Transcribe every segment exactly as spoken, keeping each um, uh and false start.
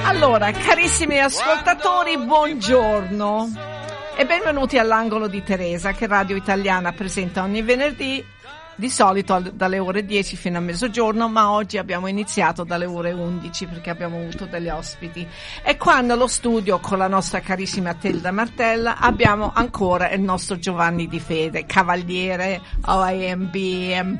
Allora, carissimi ascoltatori, buongiorno e benvenuti all'angolo di Teresa che Radio Italiana presenta ogni venerdì, di solito dalle ore dieci fino a mezzogiorno, ma oggi abbiamo iniziato dalle ore undici perché abbiamo avuto degli ospiti. E qua nello studio con la nostra carissima Tilda Martella abbiamo ancora il nostro Giovanni Di Fede, cavaliere O I M B M.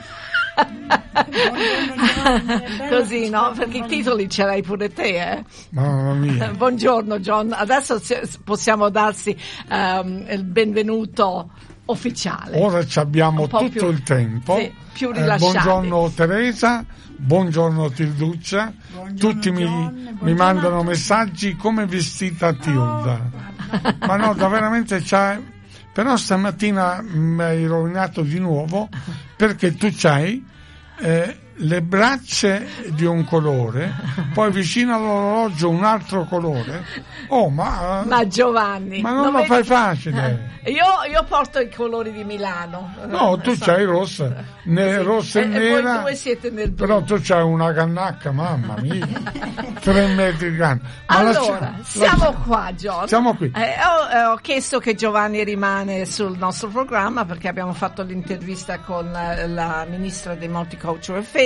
Così, no? Perché i titoli ce l'hai pure te, eh? Mamma mia. Buongiorno John, adesso possiamo darsi um, il benvenuto ufficiale. Ora ci abbiamo tutto più, il tempo. Sì, più rilasciati. Eh, buongiorno Teresa, buongiorno Tilduccia. Buongiorno Tutti mi, John, mi mandano messaggi come vestita Tilda. Oh. Ma no, da veramente c'hai. Però stamattina mi hai rovinato di nuovo perché tu c'hai eh, le braccia di un colore, poi vicino all'orologio un altro colore. Oh, ma, ma Giovanni, ma non, non lo vedi... fai facile. Io, io porto i colori di Milano. No, tu so. c'hai rossa, ne, sì. rossa e, e nera. E voi siete nel blu. Però tu c'hai una cannacca, mamma mia, tre metri grandi. Ma allora, la, siamo la, qua, John. Siamo qui. Eh, ho, ho chiesto che Giovanni rimane sul nostro programma perché abbiamo fatto l'intervista con la, la ministra dei Multicultural Affairs.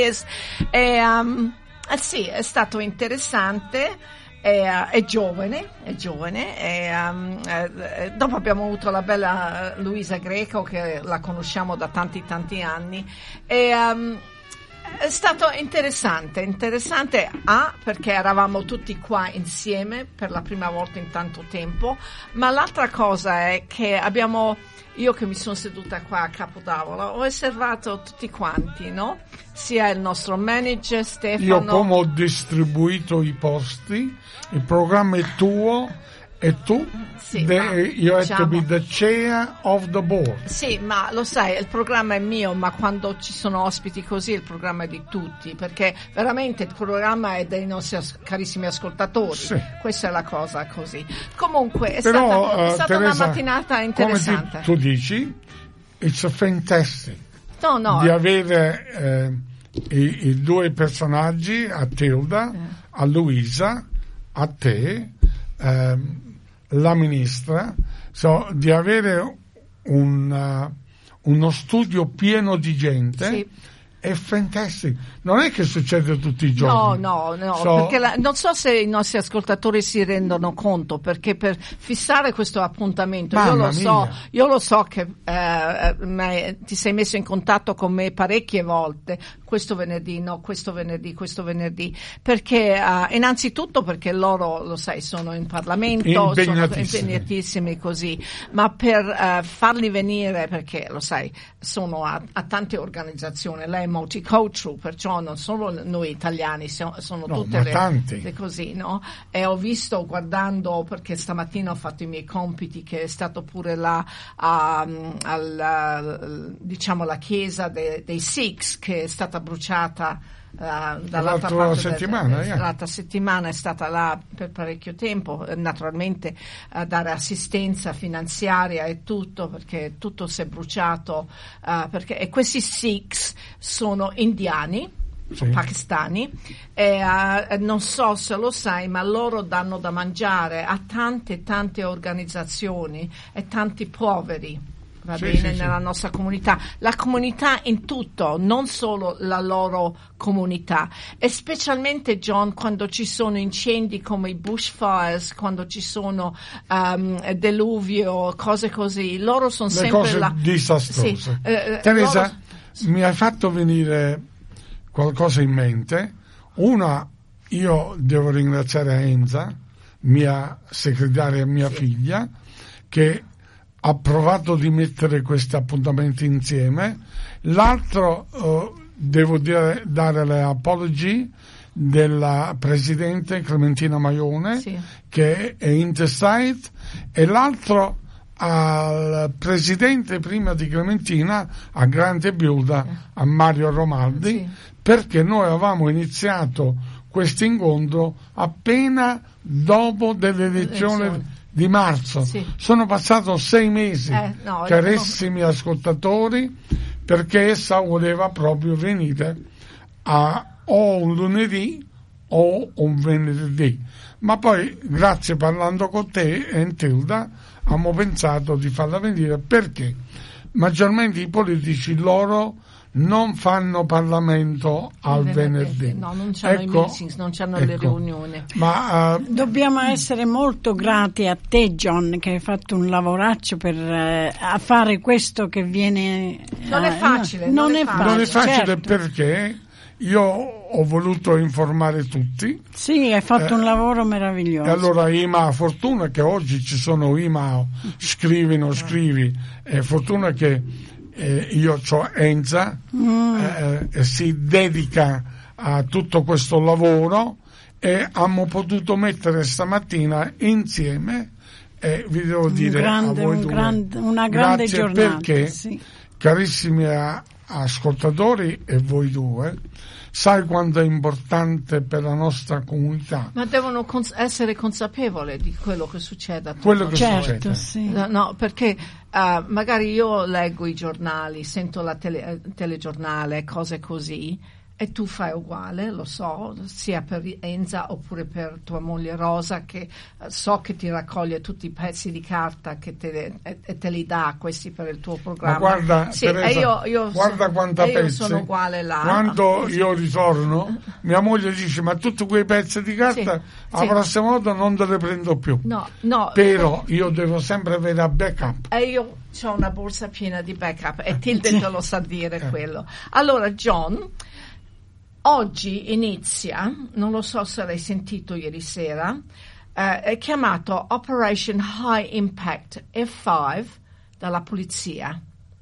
E, um, eh sì, è stato interessante, è, uh, è giovane, è giovane e, um, eh, dopo abbiamo avuto la bella Luisa Greco che la conosciamo da tanti tanti anni e um, è stato interessante, interessante A perché eravamo tutti qua insieme per la prima volta in tanto tempo, ma l'altra cosa è che abbiamo, io che mi sono seduta qua a capotavola, ho osservato tutti quanti, no? Sia il nostro manager Stefano. Io come ho distribuito i posti, il programma è tuo e tu, sì, the, ma, you diciamo, have to be the chair of the board. Sì, ma lo sai, il programma è mio, ma quando ci sono ospiti così il programma è di tutti, perché veramente il programma è dei nostri as- carissimi ascoltatori. Sì. Questa è la cosa così. Comunque è Però, stata, è stata uh, Teresa, una mattinata interessante. Come ti, tu dici, it's fantastic no, no. di avere eh, i, i due personaggi, a Tilda, eh. a Luisa, a te, eh, la ministra, so, di avere un, uh, uno studio pieno di gente. Sì. È fantastico, non è che succede tutti i giorni. No, no, no, so, perché la, non so se i nostri ascoltatori si rendono conto, perché per fissare questo appuntamento, io lo so, io lo so che eh, me, ti sei messo in contatto con me parecchie volte, questo venerdì, no, questo venerdì, questo venerdì, perché eh, innanzitutto perché loro, lo sai, sono in Parlamento, sono impegnatissimi così, ma per eh, farli venire, perché lo sai, sono a, a tante organizzazioni, lei multicultural, perciò non solo noi italiani, sono, sono no, tutte le, le così, no? E ho visto guardando, perché stamattina ho fatto i miei compiti, che è stato pure là um, al, diciamo la chiesa de, dei Sikhs che è stata bruciata uh, dall'altra parte settimana, del, yeah. l'altra settimana è stata là per parecchio tempo, naturalmente a dare assistenza finanziaria e tutto, perché tutto si è bruciato, uh, perché e questi Sikhs sono indiani, sì. pakistani, e uh, non so se lo sai, ma loro danno da mangiare a tante tante organizzazioni e tanti poveri. Va sì, bene, sì, nella sì. nostra comunità, la comunità in tutto, non solo la loro comunità, e specialmente John quando ci sono incendi come i bushfires, quando ci sono um, deluvio, cose così, loro sono le sempre cose là. disastrose. Sì, eh, Teresa, loro... mi hai fatto venire qualcosa in mente. Una, io devo ringraziare Enza, mia segretaria, mia sì. figlia, che ha provato di mettere questi appuntamenti insieme. L'altro, uh, devo dire, dare le apology della presidente Clementina Maione, sì. che è interstate, e l'altro al presidente prima di Clementina, a Grande Biuda, sì. a Mario Romaldi, sì. perché noi avevamo iniziato questo incontro appena dopo delle elezioni di marzo. Sì. Sono passato sei mesi, eh, no, carissimi no. ascoltatori, perché essa voleva proprio venire a o un lunedì o un venerdì. Ma poi, grazie, parlando con te e Tilda, abbiamo pensato di farla venire perché maggiormente i politici loro non fanno Parlamento al venerdì. No, non c'hanno ecco, i meetings, non c'hanno ecco. le riunioni. Ma, uh, dobbiamo essere molto grati a te, John, che hai fatto un lavoraccio per uh, a fare questo che viene... Uh, non è facile. Non, non è facile, non è facile certo. Perché io ho voluto informare tutti. Sì, hai fatto eh, un lavoro meraviglioso. E allora Ima, fortuna che oggi ci sono Ima, scrivi, non scrivi, è fortuna che Eh, io ho Enza mm. eh, eh, si dedica a tutto questo lavoro e abbiamo potuto mettere stamattina insieme e eh, vi devo dire grande, a voi un due grande, una grande grazie giornata perché sì. Carissimi ascoltatori e voi due, sai quanto è importante per la nostra comunità. Ma devono cons- essere consapevoli di quello che succede. A quello che certo, succede. Sì. No, no, perché uh, magari io leggo i giornali, sento la tele- telegiornale, cose così, e tu fai uguale, lo so, sia per Enza oppure per tua moglie Rosa, che uh, so che ti raccoglie tutti i pezzi di carta che te, e, e te li dà questi per il tuo programma. Ma guarda, sì, Teresa, e io, io guarda so, quanta e io pezzi. sono uguale là. Quando io ritorno, mia moglie dice: ma tutti quei pezzi di carta, sì, la sì. prossima volta non te le prendo più. No, no. Però io devo sempre avere a backup. E io ho una borsa piena di backup e Tilde te lo sa dire eh. quello. Allora, John, oggi inizia, non lo so se l'hai sentito ieri sera, eh, è chiamato Operation High Impact F cinque dalla polizia.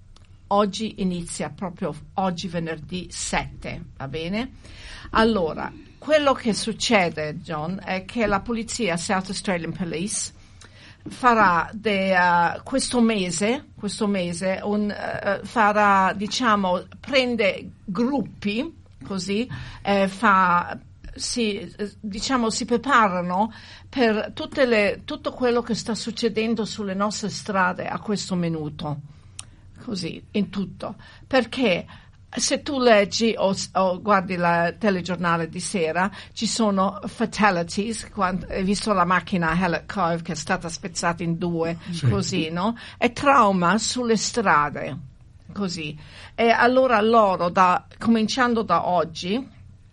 Oggi inizia proprio oggi venerdì sette, va bene? Allora, quello che succede, John, è che la polizia, South Australian Police, farà de, uh, questo mese, questo mese un, uh, farà, diciamo, prende gruppi, così, eh, fa, si, diciamo, si preparano per tutte le, tutto quello che sta succedendo sulle nostre strade a questo minuto, così, in tutto, perché se tu leggi o, o guardi il telegiornale di sera, ci sono fatalities, quando, hai visto la macchina Hallett Cove che è stata spezzata in due, sì. Così, no? E trauma sulle strade, così. E allora loro, da, cominciando da oggi,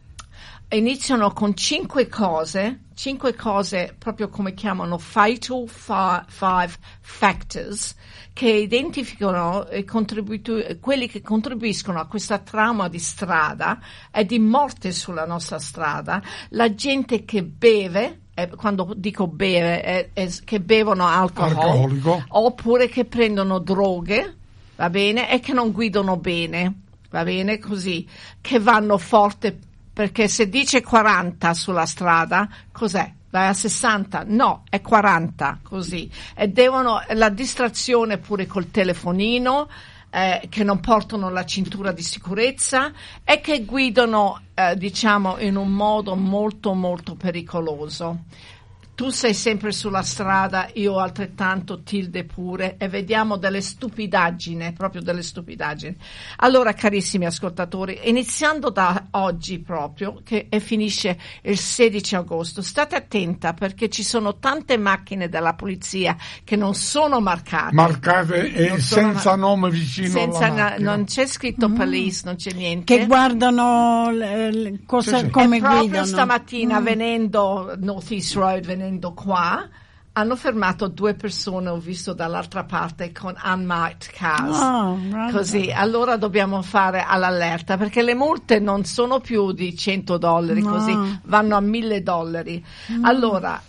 iniziano con cinque cose, cinque cose proprio come chiamano Fatal Five Factors, che identificano e contributu- quelli che contribuiscono a questa trauma di strada e di morte sulla nostra strada, la gente che beve, eh, quando dico beve, è, è che bevono alcol, alcolico, oppure che prendono droghe, va bene, e che non guidano bene, va bene, così, che vanno forte, perché se dice quaranta sulla strada, cos'è? Vai a sessanta? No, è quaranta, così. E devono, la distrazione pure col telefonino, eh, che non portano la cintura di sicurezza e che guidano, eh, diciamo, in un modo molto, molto pericoloso. Tu sei sempre sulla strada, io altrettanto, Tilde pure, e vediamo delle stupidaggini, proprio delle stupidaggini. Allora, carissimi ascoltatori, iniziando da oggi proprio, che e finisce il sedici agosto, state attenta perché ci sono tante macchine della polizia che non sono marcate. Marcate e senza mar- nome vicino senza alla macchina. Non c'è scritto mm. police, non c'è niente. Che guardano le, le, cosa, sì, sì. come e proprio guidano. Stamattina mm. venendo North East Road, venendo qua, hanno fermato due persone, ho visto dall'altra parte, con unmarked cars. Oh, così, allora dobbiamo fare all'allerta, perché le multe non sono più di cento dollari, no. così, vanno a mille dollari. Mm. Allora,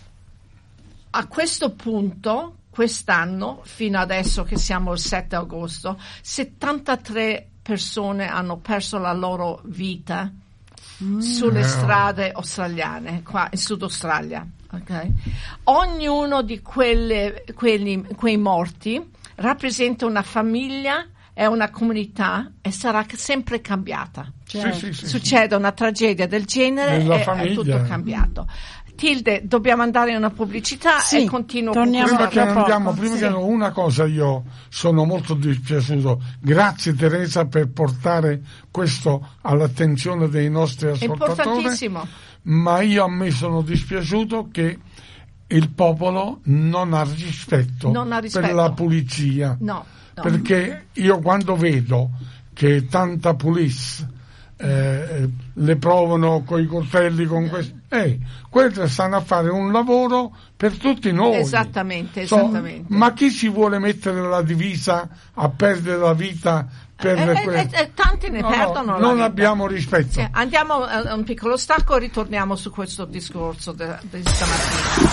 a questo punto, quest'anno, fino adesso che siamo il sette agosto, settantatré persone hanno perso la loro vita mm. sulle strade australiane, qua in Sud Australia. Okay. Ognuno di quelle, quelli, quei morti rappresenta una famiglia e una comunità e sarà sempre cambiata. Sì, sì, sì, Succede sì. una tragedia del genere e Nella è famiglia. tutto cambiato. Tilde, dobbiamo andare in una pubblicità sì, e continuo torniamo con Prima che andiamo, prima sì. che una cosa, io sono molto dispiaciuto. Grazie Teresa per portare questo all'attenzione dei nostri ascoltatori. Importantissimo. Ma io a me sono dispiaciuto che il popolo non ha rispetto, Non ha rispetto. per la pulizia. No, no. Perché io quando vedo che tanta police eh, le provano coi coltelli, con questi, eh, quelle stanno a fare un lavoro per tutti noi. Esattamente, So, esattamente. ma chi si vuole mettere la divisa a perdere la vita per Eh, que- eh, eh, tanti ne No, perdono no, la non vita. abbiamo rispetto. Sì, andiamo a un piccolo stacco e ritorniamo su questo discorso de- di stamattina.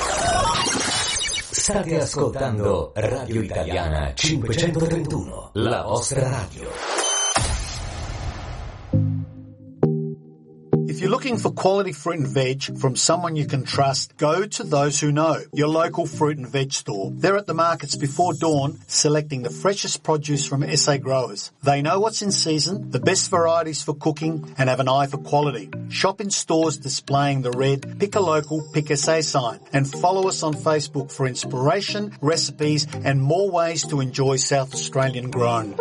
State ascoltando Radio Italiana cinquecentotrentuno, la vostra radio. If you're looking for quality fruit and veg from someone you can trust, go to Those Who Know, your local fruit and veg store. They're at the markets before dawn, selecting the freshest produce from S A growers. They know what's in season, the best varieties for cooking, and have an eye for quality. Shop in stores displaying the red Pick a Local, Pick S A sign, and follow us on Facebook for inspiration, recipes, and more ways to enjoy South Australian grown.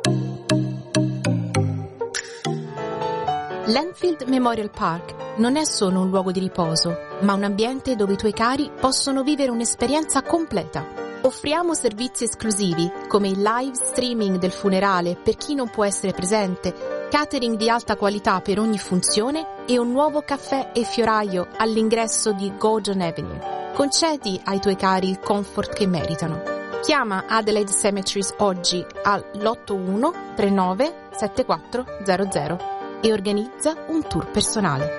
L'Enfield Memorial Park non è solo un luogo di riposo, ma un ambiente dove i tuoi cari possono vivere un'esperienza completa. Offriamo servizi esclusivi come il live streaming del funerale per chi non può essere presente, catering di alta qualità per ogni funzione e un nuovo caffè e fioraio all'ingresso di Gordon Avenue. Concedi ai tuoi cari il comfort che meritano. Chiama Adelaide Cemeteries oggi all'otto uno tre nove sette quattro zero zero e organizza un tour personale.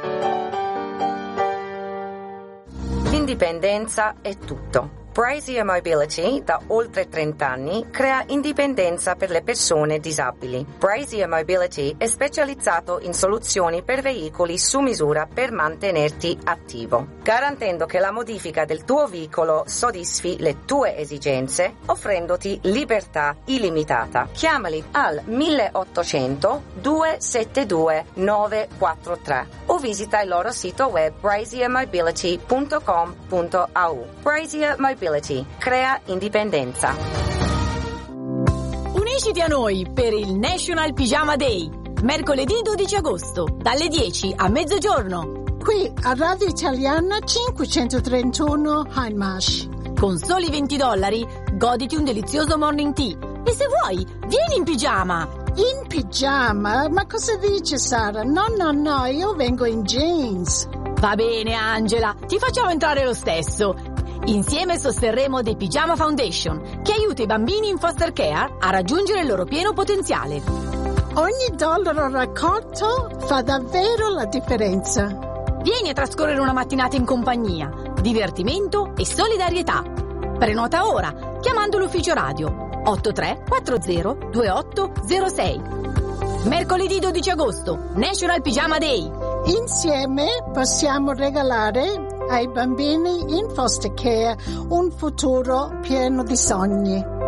L'indipendenza è tutto. Brazier Mobility, da oltre trenta anni, crea indipendenza per le persone disabili. Brazier Mobility è specializzato in soluzioni per veicoli su misura per mantenerti attivo, garantendo che la modifica del tuo veicolo soddisfi le tue esigenze, offrendoti libertà illimitata. Chiamali al milleottocento due sette due nove quattro tre o visita il loro sito web brazier mobility punto com punto a u. Brazier Mobility crea indipendenza. Unisciti a noi per il National Pyjama Day, mercoledì dodici agosto, dalle dieci a mezzogiorno. Qui a Radio Italiana cinquecentotrentuno Hindmarsh. Con soli venti dollari, goditi un delizioso morning tea. E se vuoi, vieni in pigiama. In pigiama? Ma cosa dice Sara? No, no, no, io vengo in jeans. Va bene, Angela, ti facciamo entrare lo stesso. Insieme sosterremo The Pyjama Foundation, che aiuta i bambini in foster care a raggiungere il loro pieno potenziale. Ogni dollaro raccolto fa davvero la differenza. Vieni a trascorrere una mattinata in compagnia, divertimento e solidarietà. Prenota ora, chiamando l'ufficio radio otto tre quattro zero due otto zero sei. Mercoledì dodici agosto, National Pyjama Day. Insieme possiamo regalare ai bambini in foster care un futuro pieno di sogni.